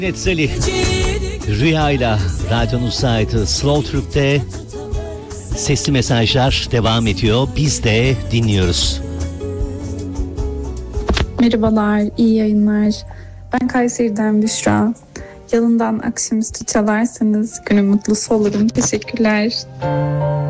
Netzeli Rüya'yla radyonun Slow Türk'te sesli mesajlar devam ediyor. Biz de dinliyoruz. Merhabalar, iyi yayınlar. Ben Kayseri'den Büşra. Yalından akşamüstü çalarsanız günün mutlusu olurum. Teşekkürler.